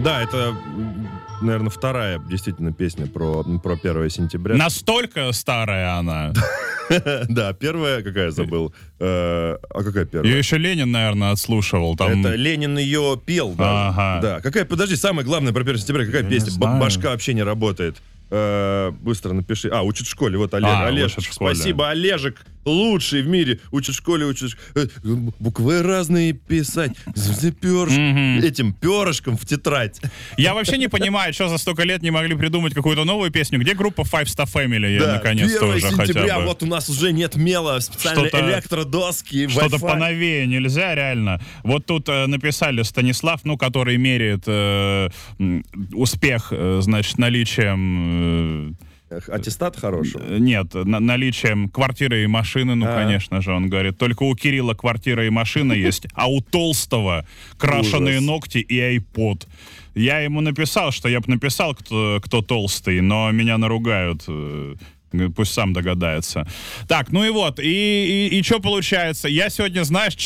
Да, это, наверное, вторая действительно песня про 1 сентября. Настолько старая она. Да, первая, какая забыл. А какая первая? Ее еще Ленин, наверное, отслушивал. Там... Это Ленин ее пел, да. Ага. Да. Какая, подожди, самое главное про 1 сентября, какая песня? Башка вообще не работает. Быстро напиши. Учат в школе. Вот Олежек. Спасибо, Олежек. Лучший в мире. Учат в школе, буквы разные писать. Этим перышком в тетрадь. Я вообще не понимаю, что за столько лет не могли придумать какую-то новую песню. Где группа Five Star Family? Я наконец-то уже 1 сентября, хотя бы. вот у нас уже нет мела, специальные электродоски, Что-то Wi-Fi. поновее нельзя, реально. Вот тут написали Станислав, который меряет успех, значит, наличием... Аттестат хороший? Нет, наличием квартиры и машины, конечно же, он говорит. Только у Кирилла квартира и машина есть, а у Толстого крашеные ногти и айпод. Я ему написал, что я бы написал, кто толстый, но меня наругают. Пусть сам догадается. Так, ну и вот. И что получается? Я сегодня, знаешь,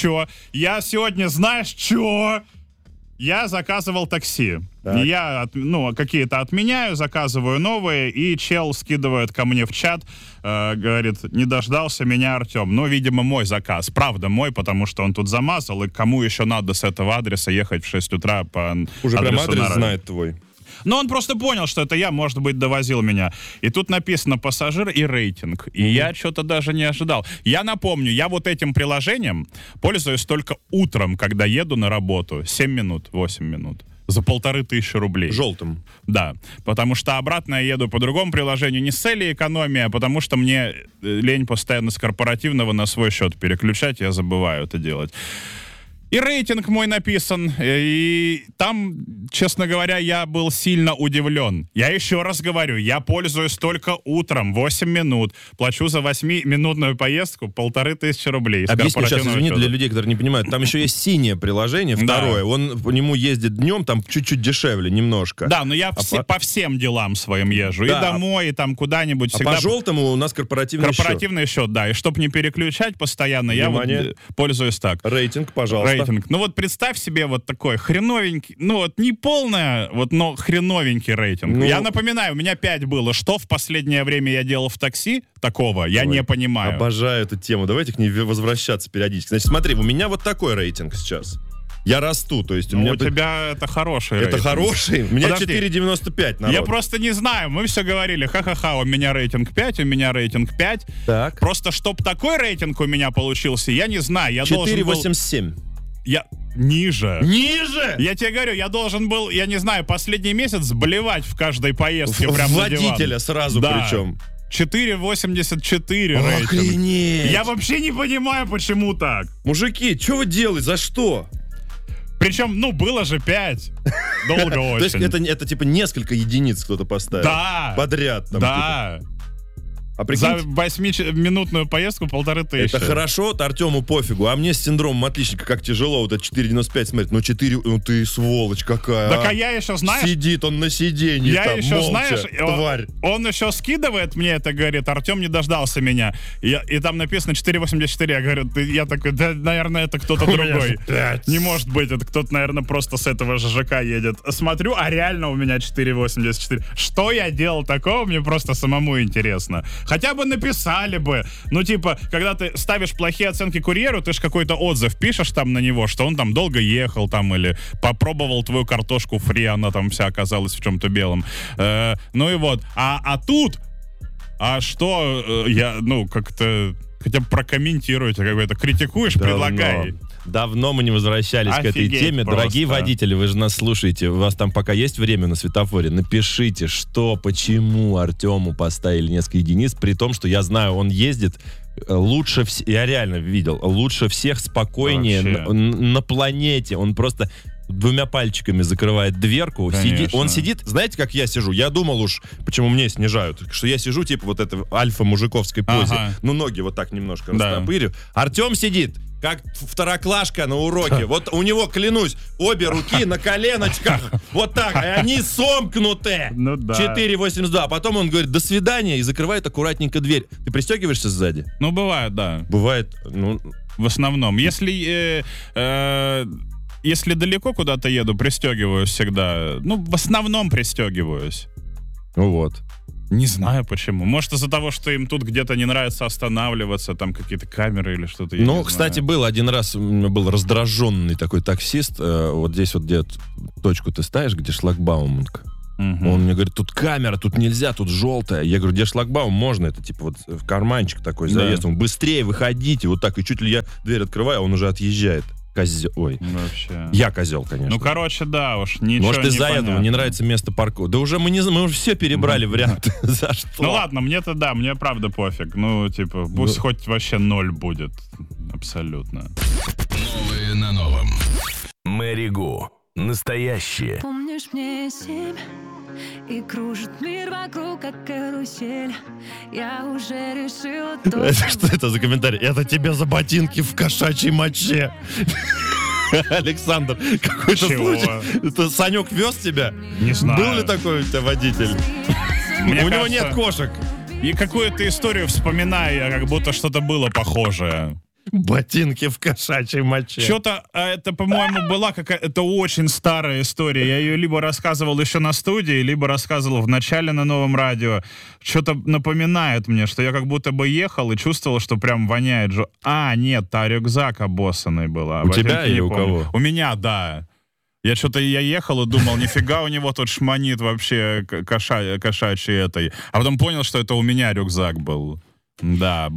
что? Я заказывал такси. Так. Я какие-то отменяю, заказываю новые, и чел скидывает ко мне в чат, говорит, не дождался меня Артем. Ну, видимо, мой заказ. Правда, мой, потому что он тут замазал, и кому еще надо с этого адреса ехать в 6 утра по Уже адресу прям адрес на... знает твой. Но он просто понял, что это я, может быть, довозил меня. И тут написано пассажир и рейтинг. И я что-то даже не ожидал. Я напомню, я вот этим приложением пользуюсь только утром, когда еду на работу. 7 минут, 8 минут. За 1500 рублей. Желтым. Да, потому что обратно я еду по другому приложению не с целью экономии, а потому что мне лень постоянно с корпоративного на свой счет переключать, я забываю это делать. И рейтинг мой написан, и там, честно говоря, я был сильно удивлен. Я еще раз говорю, я пользуюсь только утром, 8 минут, плачу за 8-минутную поездку 1500 рублей. Объясню сейчас, извини, для людей, которые не понимают, там еще есть синее приложение, второе, он по нему ездит днем, там чуть-чуть дешевле немножко. Да, но я по всем делам своим езжу, и домой, и там куда-нибудь. А по желтому у нас корпоративный счет. Да, и чтобы не переключать постоянно, я вот пользуюсь так. Рейтинг, пожалуйста. Ну вот представь себе вот такой хреновенький, не полное, но хреновенький рейтинг. Я напоминаю, у меня 5 было. Что в последнее время я делал в такси такого, я не понимаю. Обожаю эту тему. Давайте к ней возвращаться периодически. Значит, смотри, у меня вот такой рейтинг сейчас. Я расту, то есть... у тебя это хороший рейтинг. Это хороший? У меня 4,95, народ. Я просто не знаю, мы все говорили, ха-ха-ха, у меня рейтинг 5, у меня рейтинг 5. Так. Просто чтоб такой рейтинг у меня получился, я не знаю. 4,87. Ниже? Я тебе говорю, я должен был, я не знаю, последний месяц блевать в каждой поездке прям на диван. Водителя сразу причем. 4,84 рейтинг. Охренеть! Я вообще не понимаю, почему так. Мужики, что вы делаете? За что? Причем, было же 5. Долго очень. То есть это типа несколько единиц кто-то поставил? Да. Подряд. Да. А прикинь, за 8-минутную поездку 1500. Это хорошо, Артему пофигу, а мне с синдромом отличника как тяжело вот это 4,95 смотреть. 4, ты сволочь какая. Так а я еще, знаешь... Сидит он на сиденье я там, еще, молча, знаешь, тварь. Он еще скидывает мне это, говорит, Артем не дождался меня. И там написано 4,84. Я говорю, я такой, да, наверное, это кто-то другой. Не может быть, это кто-то, наверное, просто с этого же ЖК едет. Смотрю, а реально у меня 4,84. Что я делал такого, мне просто самому интересно. Хотя бы написали бы. Когда ты ставишь плохие оценки курьеру, ты же какой-то отзыв пишешь там на него, что он там долго ехал там или попробовал твою картошку фри, она там вся оказалась в чем-то белом. Ну и вот. А тут... что я, как-то... Хотя бы прокомментируйте, какой-то критикуешь, предлагай. Давно мы не возвращались к этой теме. Просто. Дорогие водители, вы же нас слушаете. У вас там пока есть время на светофоре. Напишите, почему Артему поставили несколько единиц, при том, что я знаю, он ездит лучше всех. Я реально видел. Лучше всех, спокойнее на планете. Он просто... 2 пальчиками закрывает дверку, он сидит, знаете, как я сижу? Я думал уж, почему мне снижают, что я сижу, типа, вот это альфа-мужиковской позе. Ноги вот так немножко растопырю. Артем сидит, как второклашка на уроке. Вот у него, клянусь, обе руки на коленочках. Вот так, и они сомкнуты. 4,82. А потом он говорит, до свидания, и закрывает аккуратненько дверь. Ты пристегиваешься сзади? Бывает, да. Бывает, в основном. Если... если далеко куда-то еду, пристегиваюсь всегда. Ну, в основном пристегиваюсь. Вот. Не знаю почему. Может, из-за того, что им тут где-то не нравится останавливаться, там какие-то камеры или что-то. Ну, кстати, был один раз, у меня был раздраженный такой таксист, вот здесь вот, где точку ты ставишь, где шлагбауминг. Он мне говорит, тут камера, тут нельзя, тут желтая. Я говорю, где шлагбаум? Можно, это типа вот в карманчик такой заезд. Он, быстрее выходите, вот так. И чуть ли я дверь открываю, он уже отъезжает. Ой. Вообще. Я козел, конечно. Ну, короче, да уж, ничего. Может, из-за непонятно. этого не нравится место парковки. Да уже мы уже все перебрали варианты. За что? Ну ладно, мне-то да, мне правда пофиг. Ну, типа, пусть хоть вообще 0 будет. Абсолютно. Новые на новом. Мэри Гу. Настоящие. Помнишь, мне 7, и кружит мир вокруг, как карусель. Я уже решила то, Что это за комментарий? Это тебе за ботинки в кошачьей моче. Александр, какой-то Чего? случай. Это Санек вез тебя? Не знаю. Был ли такой у тебя водитель? Мне У него кажется, нет кошек. И какую-то историю вспоминаю, я как будто что-то было похожее. Ботинки в кошачьей моче. Что-то, это, по-моему, была какая-то очень старая история. Я ее либо рассказывал еще на студии, либо рассказывал в начале на Новом радио. Что-то напоминает мне, что я как будто бы ехал и чувствовал, что прям воняет. Нет, та рюкзак обоссанный была. У тебя Ботинки или не у помню. кого? У меня, да. Я ехал и думал, нифига у него тут шманит вообще кошачий этой. А потом понял, что это у меня рюкзак был. Да,